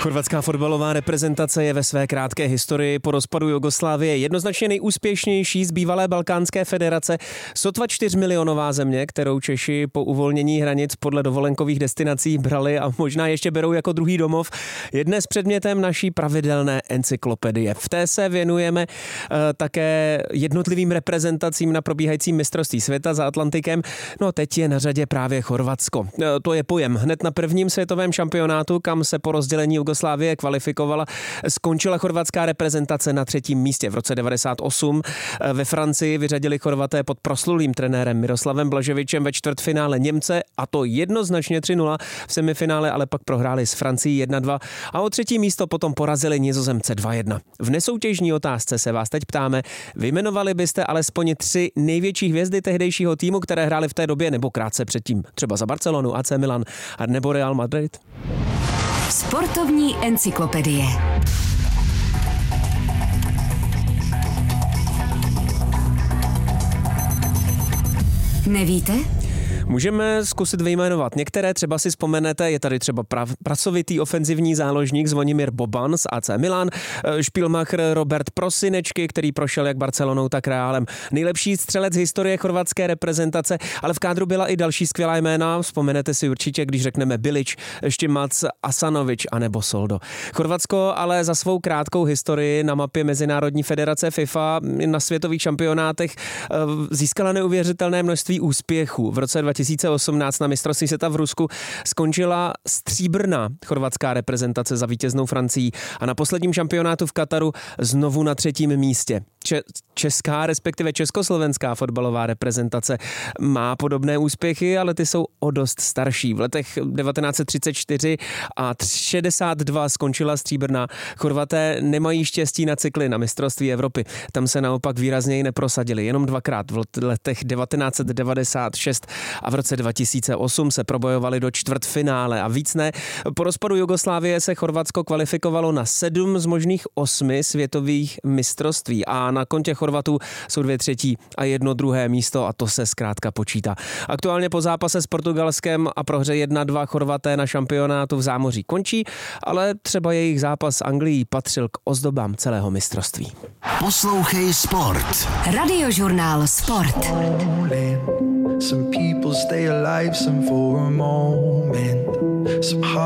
Chorvatská fotbalová reprezentace je ve své krátké historii po rozpadu Jugoslávie jednoznačně nejúspěšnější z bývalé Balkánské federace. Sotva 4milionová země, kterou Češi po uvolnění hranic podle dovolenkových destinací brali a možná ještě berou jako druhý domov, je dnes předmětem naší pravidelné encyklopedie. V té se věnujeme také jednotlivým reprezentacím na probíhajícím mistrovství světa za Atlantikem. No teď je na řadě právě Chorvatsko. To je pojem. Hned na prvním světovém šampionátu, kam se po rozdělení Jugoslávie kvalifikovala, skončila chorvatská reprezentace na 3. místě v roce 1998. Ve Francii vyřadili Chorvaté pod proslulým trenérem Miroslavem Blaževičem ve čtvrtfinále Němce, a to jednoznačně 3-0. V semifinále ale pak prohráli s Francií 1-2 a o 3. místo potom porazili Nizozemce 2-1. V nesoutěžní otázce se vás teď ptáme, vyjmenovali byste alespoň 3 největší hvězdy tehdejšího týmu, které hrály v té době nebo krátce předtím, třeba za Barcelonu, AC Milan a nebo Real Madrid? Sportovní encyklopedie. Nevíte? Můžeme zkusit vyjmenovat některé, třeba si vzpomenete, je tady třeba pracovitý ofenzivní záložník Zvonimir Boban z AC Milan, špílmacher Robert Prosinečky, který prošel jak Barcelonou, tak Realem. Nejlepší střelec historie chorvatské reprezentace, ale v kádru byla i další skvělá jména, vzpomenete si určitě, když řekneme Bilić, Štimac, Asanović a nebo Soldo. Chorvatsko ale za svou krátkou historii na mapě Mezinárodní federace FIFA na světových šampionátech získala neuvěřitelné množství úspěchů. V roce 2018 na mistrovství světa v Rusku skončila stříbrná chorvatská reprezentace za vítěznou Francií a na posledním šampionátu v Kataru znovu na 3. místě. Česká, respektive československá fotbalová reprezentace má podobné úspěchy, ale ty jsou o dost starší. V letech 1934 a 62 skončila stříbrná. Chorvaté nemají štěstí na cykly na mistrovství Evropy. Tam se naopak výrazněji neprosadili. Jenom 2krát v letech 1996 a v roce 2008 se probojovali do čtvrtfinále a víc ne. Po rozpadu Jugoslávie se Chorvatsko kvalifikovalo na 7 z možných 8 světových mistrovství a na kontě Chorvatů jsou 2 třetí a 1 druhé místo a to se zkrátka počítá. Aktuálně po zápase s Portugalskem a prohře 1-2 Chorvaté na šampionátu v zámoří končí, ale třeba jejich zápas s Anglií patřil k ozdobám celého mistrovství. Poslouchej Sport. Radiožurnál Sport. Some people stay alive, some for a moment. Some